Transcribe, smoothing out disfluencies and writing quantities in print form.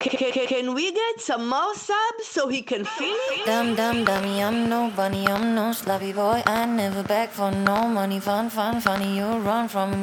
Can we get some more subs so he can feel it? Dumb, dumb, dummy, I'm no bunny, I'm no sloppy boy. I never beg for no money. Fun, fun, funny, you run from me.